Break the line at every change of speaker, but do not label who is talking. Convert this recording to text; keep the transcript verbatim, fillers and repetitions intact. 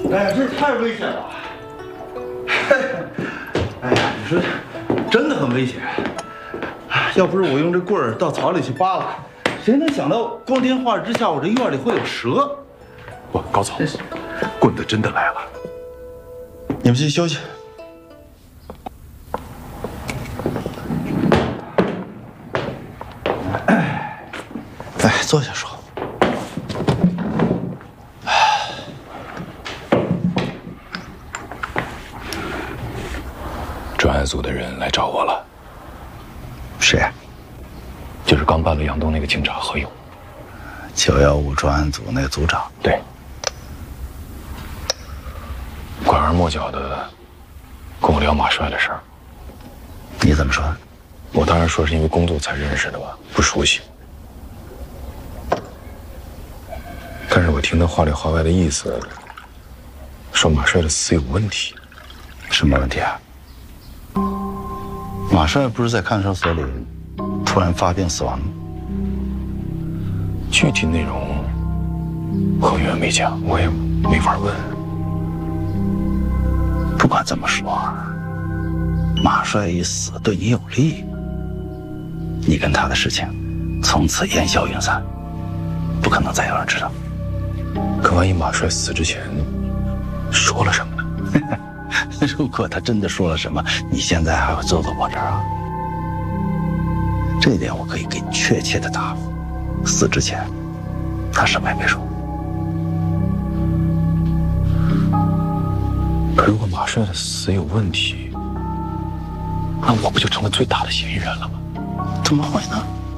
哎呀，这太危险了！哎呀，你说真的很危险。要不是我用这棍儿到草里去扒拉，谁能想到光天化日之下，我这院里会有蛇？
不，高总，棍子真的来了。
你们去休息。来，坐下说。
专案组的人来找我了。
谁？
就是刚搬了杨东那个警察何勇。
九幺五专案组那个组长。
对。拐弯抹角的跟我聊马帅的事儿。
你怎么说？
我当然说是因为工作才认识的吧，不熟悉。但是我听他话里话外的意思，说马帅的死有问题。
什么问题啊？ 马帅不是在看守所里突然发病死亡吗？
具体内容何远没讲，我也没法问。
不管怎么说，马帅一死对你有利，你跟他的事情从此烟消云散，不可能再有人知道。
可万一马帅死之前说了什么呢？
如果他真的说了什么，你现在还会坐在我这儿啊？这一点我可以给你确切的答复。死之前，他什么也没说。
可如果马帅的死有问题，那我不就成了最大的嫌疑人了吗？
怎么会呢？